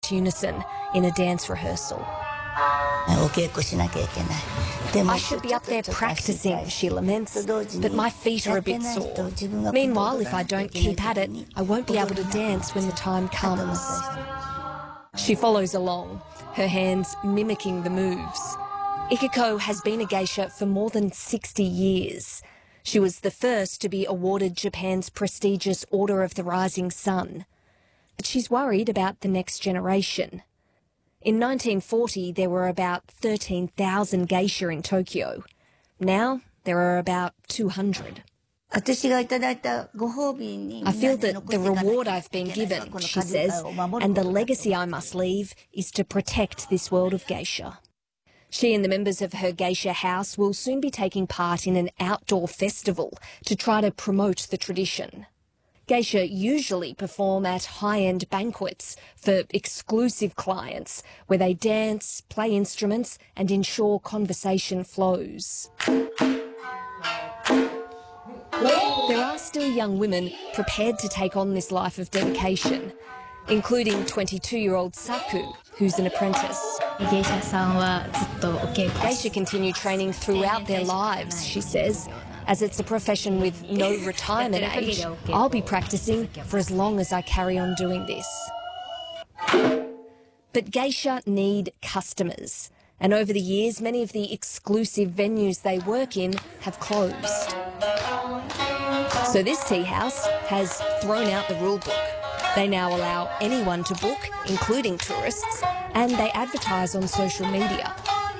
perfect unison in a dance rehearsal. I should be up there practicing, she laments, but my feet are a bit sore. Meanwhile, if I don't keep at it, I won't be able to dance when the time comes. She follows along, her hands mimicking the moves. Ikiko has been a geisha for more than 60 years. She was the first to be awarded Japan's prestigious Order of the Rising Sun. But she's worried about the next generation. In 1940, there were about 13,000 geisha in Tokyo. Now, there are about 200. I feel that the reward I've been given, she says, and the legacy I must leave is to protect this world of geisha. She and the members of her geisha house will soon be taking part in an outdoor festival to try to promote the tradition. Geisha usually perform at high-end banquets for exclusive clients where they dance, play instruments and ensure conversation flows. There are still young women prepared to take on this life of dedication, including 22-year-old Saku, who's an apprentice. Geisha continue training throughout their lives, she says. As it's a profession with no retirement age, I'll be practicing for as long as I carry on doing this. But geisha need customers, and over the years, many of the exclusive venues they work in have closed. So this tea house has thrown out the rule book. They now allow anyone to book, including tourists, and they advertise on social media.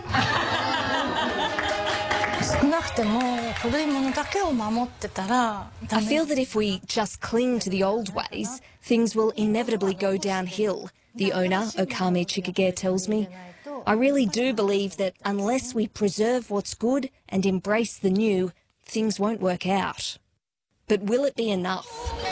I feel that if we just cling to the old ways, things will inevitably go downhill, the owner, Okame Chikage, tells me. I really do believe that unless we preserve what's good and embrace the new, things won't work out. But will it be enough?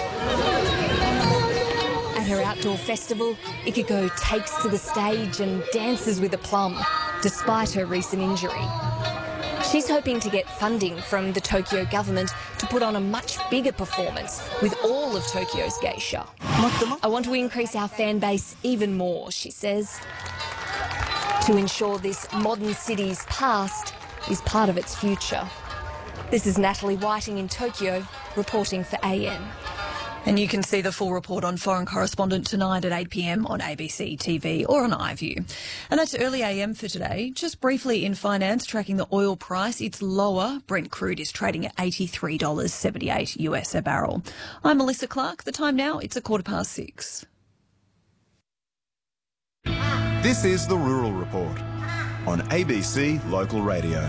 At her outdoor festival, Ikiko takes to the stage and dances with aplomb, despite her recent injury. She's hoping to get funding from the Tokyo government to put on a much bigger performance with all of Tokyo's geisha. I want to increase our fan base even more, she says, to ensure this modern city's past is part of its future. This is Natalie Whiting in Tokyo, reporting for AM. And you can see the full report on Foreign Correspondent tonight at 8 p.m. on ABC TV or on iView. And that's early AM for today. Just briefly in finance, tracking the oil price, it's lower. Brent crude is trading at $83.78 US a barrel. I'm Melissa Clark. The time now, it's 6:15. This is the Rural Report on ABC Local Radio.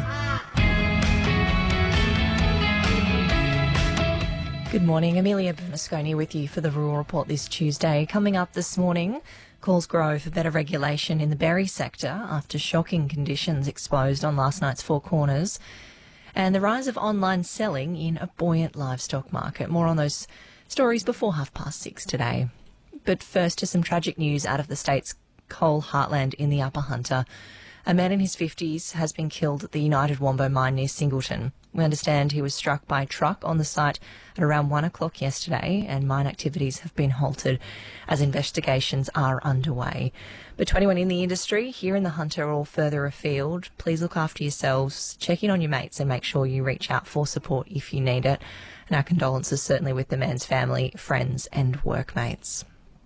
Good morning, Amelia Bernasconi with you for the Rural Report this Tuesday. Coming up this morning, calls grow for better regulation in the berry sector after shocking conditions exposed on last night's Four Corners, and the rise of online selling in a buoyant livestock market. More on those stories before 6:30 today. But first to some tragic news out of the state's coal heartland in the Upper Hunter. A man in his 50s has been killed at the United Wombo mine near Singleton. We understand he was struck by a truck on the site at around 1 o'clock yesterday, and mine activities have been halted as investigations are underway. But to anyone in the industry, here in the Hunter or further afield, please look after yourselves, check in on your mates and make sure you reach out for support if you need it. And our condolences certainly with the man's family, friends and workmates.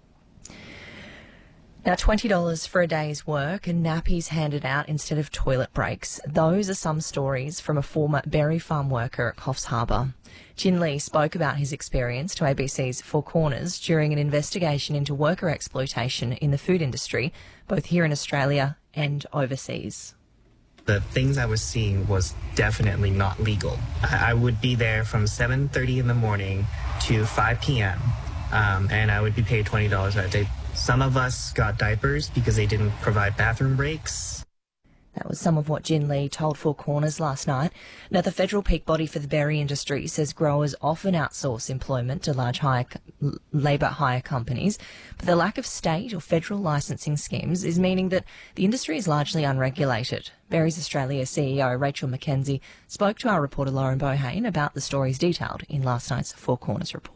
Now, $20 for a day's work and nappies handed out instead of toilet breaks. Those are some stories from a former berry farm worker at Coffs Harbour. Jin Lee spoke about his experience to ABC's Four Corners during an investigation into worker exploitation in the food industry, both here in Australia and overseas. The things I was seeing was definitely not legal. I would be there from 7:30 in the morning to 5 p.m. And I would be paid $20 a day. Some of us got diapers because they didn't provide bathroom breaks. That was some of what Jin Lee told Four Corners last night. Now, the federal peak body for the berry industry says growers often outsource employment to large labour hire companies, but the lack of state or federal licensing schemes is meaning that the industry is largely unregulated. Berries Australia CEO Rachel McKenzie spoke to our reporter Lauren Bohane about the stories detailed in last night's Four Corners report.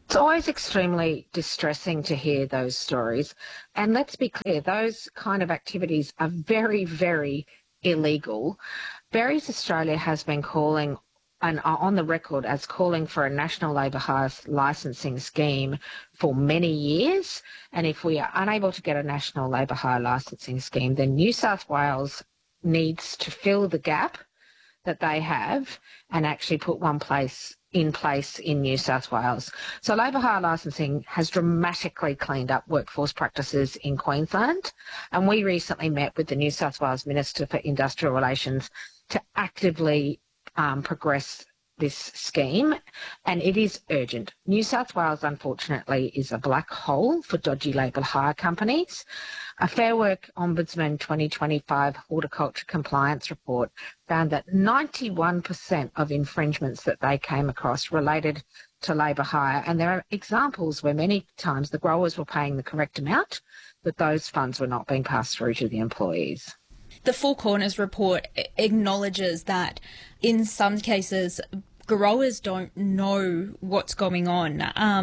It's always extremely distressing to hear those stories. And let's be clear, those kind of activities are very, very illegal. Berries Australia has been calling and are on the record as calling for a national labour hire licensing scheme for many years. And if we are unable to get a national labour hire licensing scheme, then New South Wales needs to fill the gap that they have and actually put one in place in New South Wales. So labour hire licensing has dramatically cleaned up workforce practices in Queensland, and we recently met with the New South Wales Minister for Industrial Relations to actively progress this scheme, and it is urgent. New South Wales, unfortunately, is a black hole for dodgy labour hire companies. A Fair Work Ombudsman 2025 horticulture compliance report found that 91% of infringements that they came across related to labour hire, and there are examples where many times the growers were paying the correct amount, but those funds were not being passed through to the employees. The Four Corners report acknowledges that in some cases growers don't know what's going on.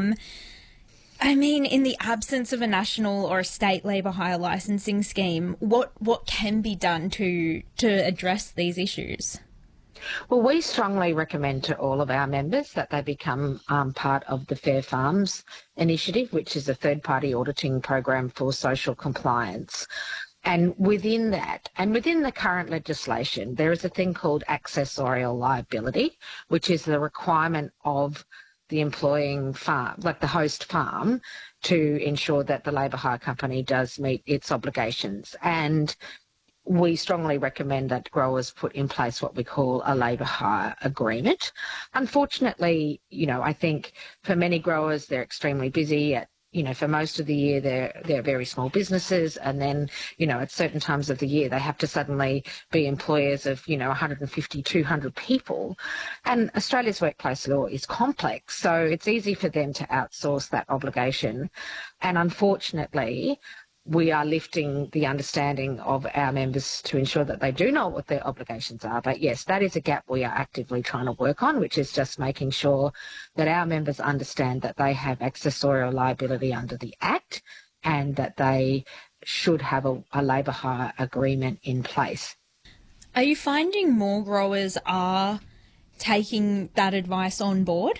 I mean, in the absence of a national or a state labour hire licensing scheme, what can be done to address these issues? Well, we strongly recommend to all of our members that they become part of the Fair Farms initiative, which is a third-party auditing program for social compliance. And within that, and within the current legislation, there is a thing called accessorial liability, which is the requirement of the employing farm, like the host farm, to ensure that the labour hire company does meet its obligations. And we strongly recommend that growers put in place what we call a labour hire agreement. Unfortunately, I think for many growers, they're extremely busy for most of the year, they're very small businesses, and then, at certain times of the year, they have to suddenly be employers of, 150, 200 people. And Australia's workplace law is complex, so it's easy for them to outsource that obligation. And unfortunately, we are lifting the understanding of our members to ensure that they do know what their obligations are. But yes, that is a gap we are actively trying to work on, which is just making sure that our members understand that they have accessorial liability under the Act and that they should have a labour hire agreement in place. Are you finding more growers are taking that advice on board?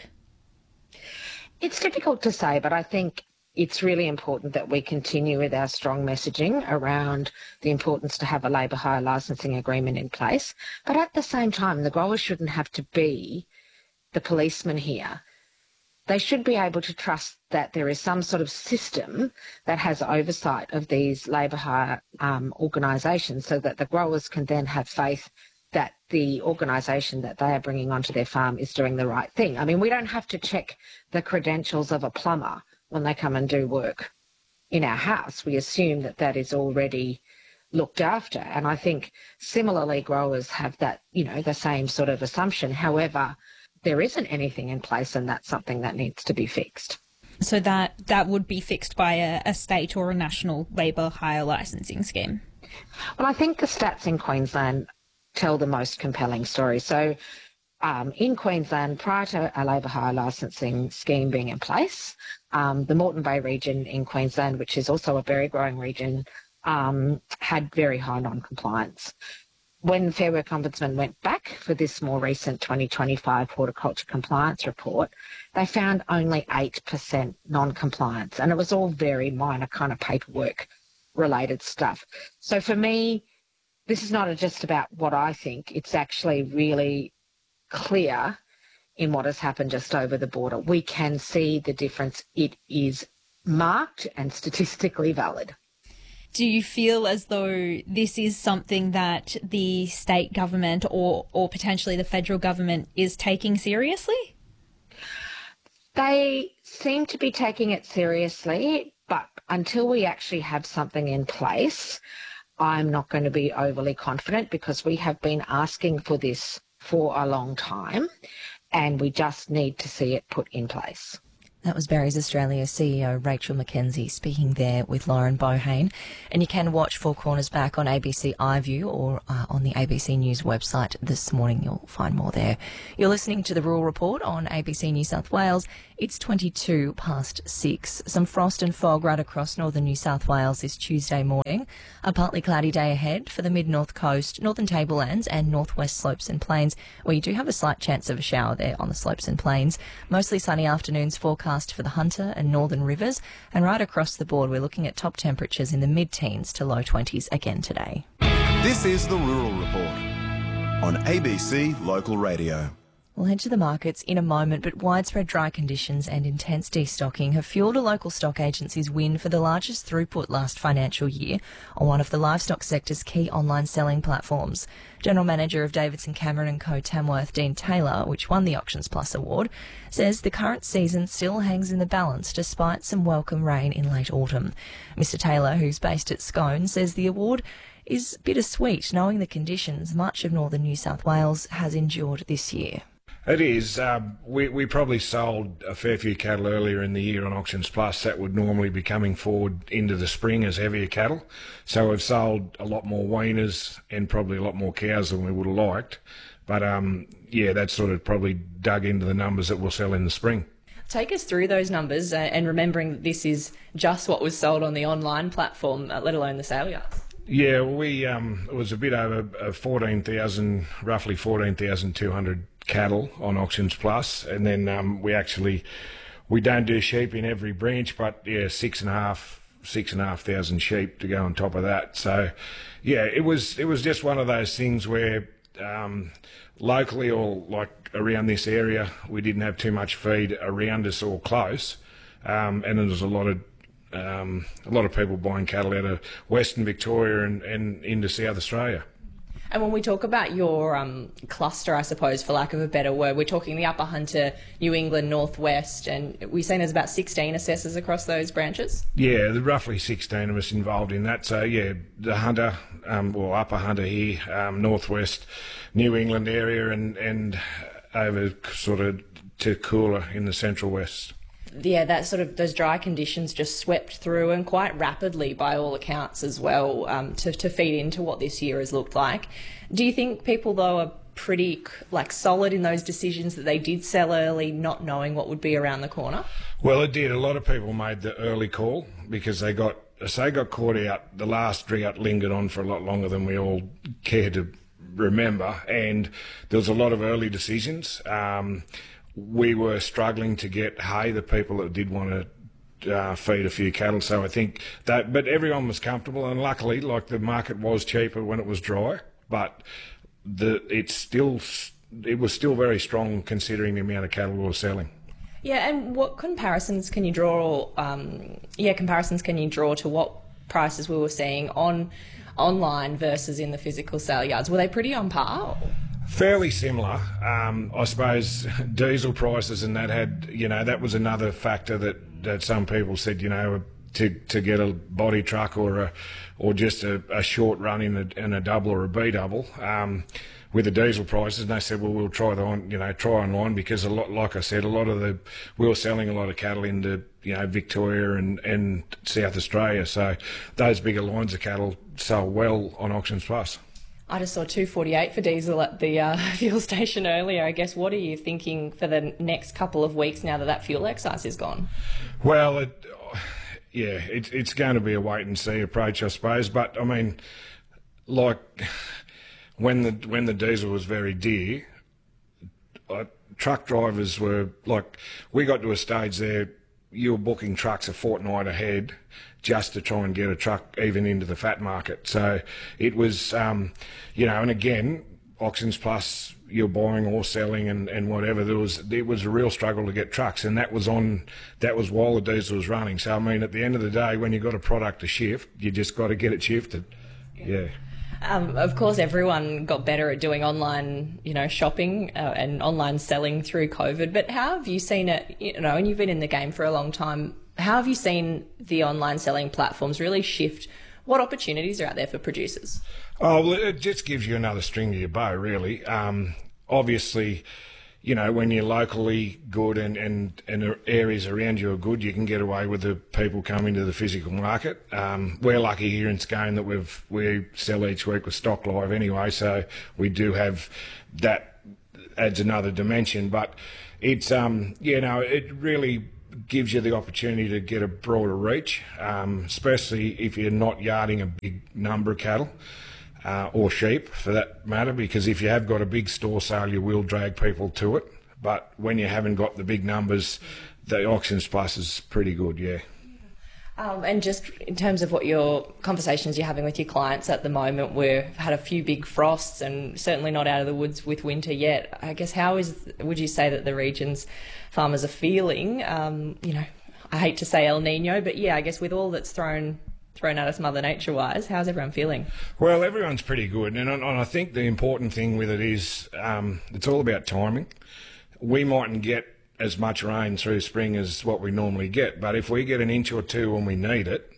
It's difficult to say, but I think it's really important that we continue with our strong messaging around the importance to have a labour hire licensing agreement in place. But at the same time, the growers shouldn't have to be the policeman here. They should be able to trust that there is some sort of system that has oversight of these labour hire organisations, so that the growers can then have faith that the organisation that they are bringing onto their farm is doing the right thing. I mean, we don't have to check the credentials of a plumber when they come and do work in our house. We assume that that is already looked after. And I think similarly growers have that, the same sort of assumption. However, there isn't anything in place, and that's something that needs to be fixed. So that would be fixed by a state or a national labour hire licensing scheme? Well, I think the stats in Queensland tell the most compelling story. So in Queensland, prior to a labour hire licensing scheme being in place, the Moreton Bay region in Queensland, which is also a berry growing region, had very high non-compliance. When the Fair Work Ombudsman went back for this more recent 2025 horticulture compliance report, they found only 8% non-compliance, and it was all very minor kind of paperwork related stuff. So for me, this is not just about what I think, it's actually really clear in what has happened just over the border. We can see the difference. It is marked and statistically valid. Do you feel as though this is something that the state government or potentially the federal government is taking seriously? They seem to be taking it seriously, but until we actually have something in place, I'm not going to be overly confident, because we have been asking for this for a long time and we just need to see it put in place. That was Berries Australia CEO Rachel McKenzie speaking there with Lauren Bohane. And you can watch Four Corners back on ABC iView or on the ABC News website this morning. You'll find more there. You're listening to the Rural Report on ABC New South Wales. It's 22 past 6. Some frost and fog right across northern New South Wales this Tuesday morning. A partly cloudy day ahead for the mid-north coast, northern tablelands and northwest slopes and plains, where you do have a slight chance of a shower there on the slopes and plains. Mostly sunny afternoons forecast for the Hunter and Northern Rivers, and right across the board we're looking at top temperatures in the mid-teens to low 20s again today. This is the Rural Report on ABC Local Radio. We'll head to the markets in a moment, but widespread dry conditions and intense destocking have fuelled a local stock agency's win for the largest throughput last financial year on one of the livestock sector's key online selling platforms. General Manager of Davidson Cameron & Co Tamworth, Dean Taylor, which won the Auctions Plus award, says the current season still hangs in the balance despite some welcome rain in late autumn. Mr Taylor, who's based at Scone, says the award is bittersweet knowing the conditions much of northern New South Wales has endured this year. It is. We probably sold a fair few cattle earlier in the year on Auctions Plus that would normally be coming forward into the spring as heavier cattle. So we've sold a lot more weaners and probably a lot more cows than we would have liked. But that sort of probably dug into the numbers that we'll sell in the spring. Take us through those numbers and remembering that this is just what was sold on the online platform, let alone the sale yards. Yeah, it was a bit over 14,000, roughly 14,200 cattle on Auctions Plus, and then we don't do sheep in every branch, but 6,500 sheep to go on top of that. So yeah, it was just one of those things where locally or like around this area we didn't have too much feed around us or close, and there was a lot of people buying cattle out of Western Victoria and into South Australia. And when we talk about your cluster, I suppose, for lack of a better word, we're talking the Upper Hunter, New England, Northwest, and we're saying there's about 16 assessors across those branches? Yeah, there's roughly 16 of us involved in that. So, yeah, the Hunter, or Upper Hunter here, Northwest, New England area, and over sort of to Coolah in the Central West. Yeah, that sort of those dry conditions just swept through and quite rapidly by all accounts as well to feed into what this year has looked like. Do you think people though are pretty solid in those decisions that they did sell early, not knowing what would be around the corner? Well, it did. A lot of people made the early call because they got caught out. The last drought lingered on for a lot longer than we all care to remember, and there was a lot of early decisions. We were struggling to get hay, the people that did want to feed a few cattle. So I think that, but everyone was comfortable, and luckily, the market was cheaper when it was dry, but it was still very strong considering the amount of cattle we were selling. Yeah, and what comparisons can you draw? To what prices we were seeing online versus in the physical sale yards? Were they pretty on par? Fairly similar. I suppose diesel prices and that that was another factor that some people said, to get a body truck or just a short run in a double or a B double with the diesel prices, and they said, well, we'll try online because like I said, we were selling a lot of cattle into Victoria and South Australia, so those bigger lines of cattle sold well on Auctions Plus. I just saw $2.48 for diesel at the fuel station earlier. I guess, what are you thinking for the next couple of weeks now that fuel excise is gone? Well, it's going to be a wait and see approach, I suppose. But I mean, when the diesel was very dear, truck drivers were we got to a stage there. You were booking trucks a fortnight ahead just to try and get a truck even into the fat market. So it was, and again, Auctions Plus, you're buying or selling and whatever. It was a real struggle to get trucks, and that was while the diesel was running. So I mean, at the end of the day, when you've got a product to shift, you just got to get it shifted. Yeah. Of course, everyone got better at doing online, shopping and online selling through COVID. But how have you seen it, and you've been in the game for a long time, how have you seen the online selling platforms really shift? What opportunities are out there for producers? Oh, well, it just gives you another string to your bow, really. Obviously, when you're locally good and areas around you are good, you can get away with the people coming to the physical market. We're lucky here in Scone that we sell each week with stock live anyway, so we do have that, adds another dimension. But it's it really gives you the opportunity to get a broader reach, especially if you're not yarding a big number of cattle. Or sheep for that matter, because if you have got a big store sale, you will drag people to it. But when you haven't got the big numbers, the Auctions Plus is pretty good, yeah. And just in terms of what your conversations you're having with your clients at the moment, we've had a few big frosts and certainly not out of the woods with winter yet. I guess would you say that the region's farmers are feeling, I hate to say El Nino, but yeah, I guess with all that's thrown at us Mother Nature-wise, how's everyone feeling? Well, everyone's pretty good, and I think the important thing with it is it's all about timing. We mightn't get as much rain through spring as what we normally get, but if we get an inch or two when we need it,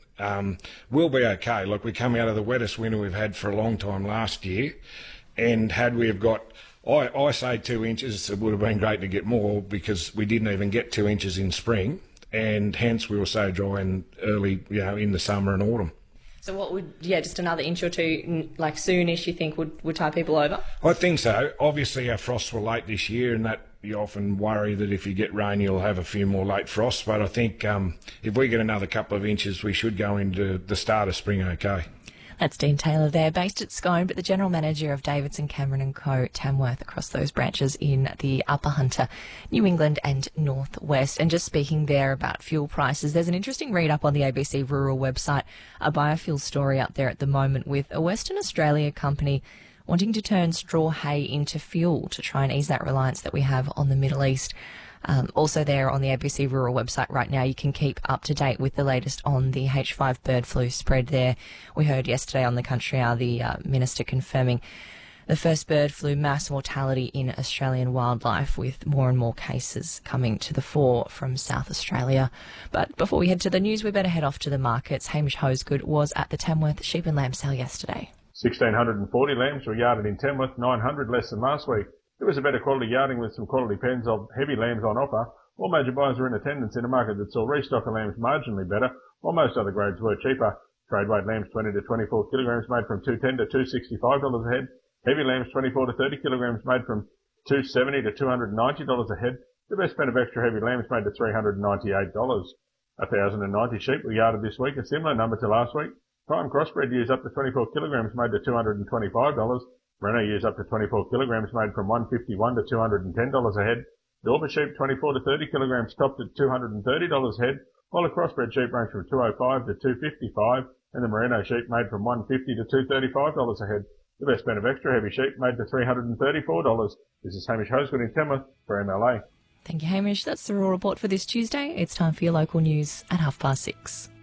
we'll be okay. Look, we come out of the wettest winter we've had for a long time last year, and had we have got, I say 2 inches, it would have been great to get more because we didn't even get 2 inches in spring. And hence we were so dry and early, in the summer and autumn. So what would, just another inch or two, like soonish, you think would tie people over? I think so. Obviously our frosts were late this year, and that you often worry that if you get rain you'll have a few more late frosts. But I think if we get another couple of inches, we should go into the start of spring okay. That's Dean Taylor there, based at Scone, but the General Manager of Davidson Cameron & Co, Tamworth, across those branches in the Upper Hunter, New England and Northwest. And just speaking there about fuel prices, there's an interesting read-up on the ABC Rural website, a biofuel story up there at the moment with a Western Australia company wanting to turn straw hay into fuel to try and ease that reliance that we have on the Middle East. Also there on the ABC Rural website right now, you can keep up to date with the latest on the H5 bird flu spread there. We heard yesterday on the Country Hour the Minister confirming the first bird flu mass mortality in Australian wildlife, with more and more cases coming to the fore from South Australia. But before we head to the news, we better head off to the markets. Hamish Hosegood was at the Tamworth Sheep and Lamb Sale yesterday. 1,640 lambs were yarded in Tamworth, 900 less than last week. It was a better quality yarding with some quality pens of heavy lambs on offer. All major buyers were in attendance in a market that saw restock of lambs marginally better, while most other grades were cheaper. Trade weight lambs 20 to 24 kilograms made from $210 to $265 a head. Heavy lambs 24 to 30 kilograms made from $270 to $290 a head. The best pen of extra heavy lambs made to $398. 1,090 sheep were yarded this week, a similar number to last week. Prime crossbred ewes up to 24 kilograms made to $225. Merino ewes up to 24 kilograms made from $151 to $210 a head. Dorper sheep 24 to 30 kilograms topped at $230 a head, while the crossbred sheep range from $205 to $255, and the Merino sheep made from $150 to $235 a head. The best pen of extra heavy sheep made to $334. This is Hamish Hosegood in Tamworth for MLA. Thank you, Hamish. That's the Rural Report for this Tuesday. It's time for your local news at 6:30.